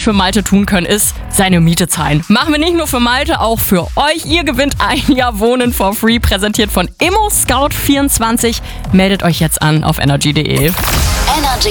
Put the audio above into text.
für Malte tun können, ist seine Miete zahlen. Machen wir nicht nur für Malte, auch für euch. Ihr gewinnt ein Jahr Wohnen for free, präsentiert von ImmoScout24. Meldet euch jetzt an auf energy.de.